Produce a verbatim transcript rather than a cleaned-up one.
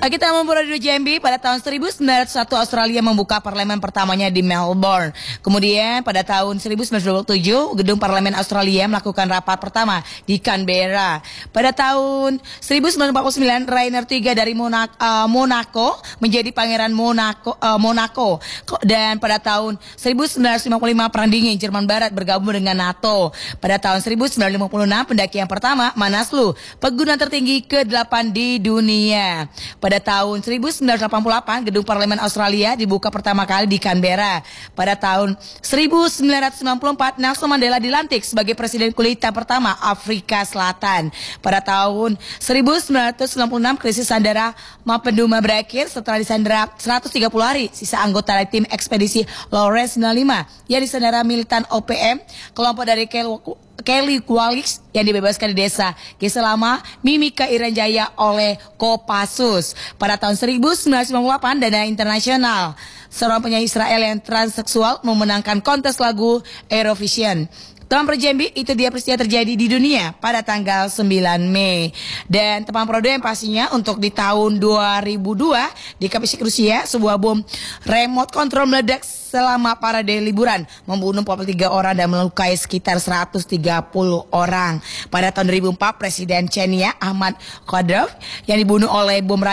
Oke, kita memulai dari Jambi. Pada tahun seribu sembilan ratus satu Australia membuka parlemen pertamanya di Melbourne. Kemudian pada tahun seribu sembilan ratus dua puluh tujuh gedung parlemen Australia melakukan rapat pertama di Canberra. Pada tahun seribu sembilan ratus empat puluh sembilan Rainier tiga dari Monaco, uh, Monaco menjadi pangeran Monaco, uh, Monaco. Dan pada tahun seribu sembilan ratus lima puluh lima Perang Dingin Jerman Barat bergabung dengan NATO. Pada tahun seribu sembilan ratus lima puluh enam pendakian pertama Manaslu, pegunungan tertinggi ke delapan di dunia. Pada tahun seribu sembilan ratus delapan puluh delapan gedung parlemen Australia dibuka pertama kali di Canberra. Pada tahun seribu sembilan ratus sembilan puluh empat Nelson Mandela dilantik sebagai presiden kulit hitam pertama Afrika Selatan. Pada tahun seribu sembilan ratus sembilan puluh enam krisis sandera Mapenduma berakhir setelah disandera seratus tiga puluh hari. Sisa anggota dari tim ekspedisi Lawrence sembilan puluh lima yang disandera militan O P M, kelompok dari Kelly Kualix yang dibebaskan di desa Keselama Mimika Iranjaya oleh Kopassus. Pada tahun seribu sembilan ratus sembilan puluh delapan Dana Internasional, seorang penyanyi Israel yang transseksual memenangkan kontes lagu Eurovision. Teman Perjambi, itu dia peristiwa terjadi di dunia pada tanggal sembilan Mei. Dan teman Prodo yang pastinya untuk di tahun dua ribu dua di Kapisi Rusia, sebuah bom remote control meledak selama parade liburan, membunuh empat puluh tiga orang dan melukai sekitar seratus tiga puluh orang. Pada tahun dua ribu empat Presiden Chechnya Ahmad Khadrov yang dibunuh oleh bom